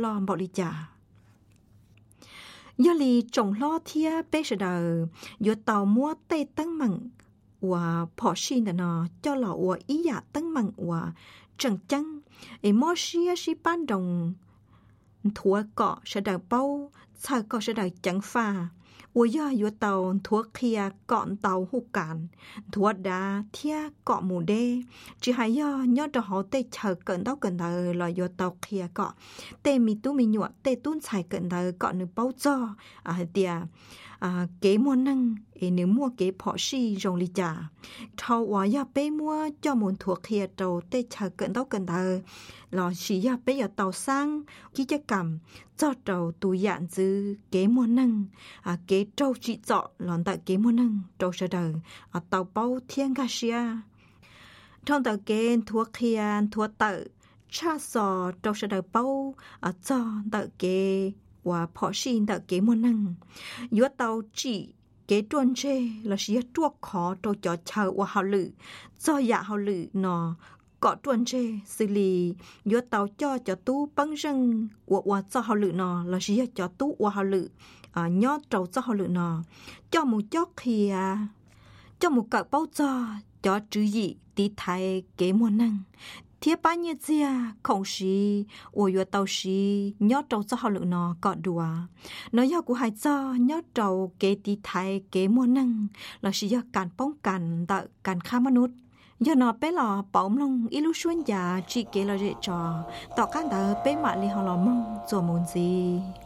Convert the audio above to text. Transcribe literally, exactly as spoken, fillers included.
lo bảo lý trả giờ lì trồng lo thia bé sẽ đời giờ tàu mua tê tăng mặn và bỏ xin nó cho lọ và ý giả tăng mặn và trần chăng ấy mua xia xí ban đồng thua cọ sẽ đời bao sai cọ sẽ đời chẳng pha ủa giờ giờ tàu thua kia cọn tàu hụt cạn thua đá thia cọ mù đê chỉ hay giờ nhớ cho họ tê chờ cận đâu cận đời là giờ tàu kia cọ tê mi tu mi nhọ tê tuôn xài cận đời cọ nữ bao cho à tia à kế mua năng ấy nếu mua kế bỏ xì rong li trả thầu quả giờ bé mua cho muốn thuộc kia tàu tê chờ cận đâu cận đời là chỉ giờ bé giờ tàu sang kí cho cầm cho tàu tù dạn dư kế mua năng à kế trâu chị chọ lòn tại kế mua năng trâu sẽ đời à tàu bao thiên ga xia trong tàu kế thuộc kia thuộc tự cha sò trâu sẽ đời bao à cho tàu kế và bỏ xin tàu kế mua năng yếu tàu chỉ kế truân chê là xia chuộc khó trâu cho chờ và hào lự do dạ hào lự nó có truân chê xử lý yếu tàu cho cho tu băng răng và và cho hào lự nó là xia cho tu và hào lự à nhớ trâu cho hào lự nó cho một chót thì à cho một cặp bao cho cho chữ gì tí thái kế mua năng thiết ba nhiêu zia không xí ủa yếu tàu xí nhớ trâu cho hào lự nó có đùa nó do của hai cho nhớ trâu kế tí thái kế mua năng là xí do cản bóng cản tạo cản khá manud giờ nó bé lò bóng lông ilu xuân già chỉ kế là dễ trò tỏ các đỡ bé mạ li họ lò mong rồi muốn gì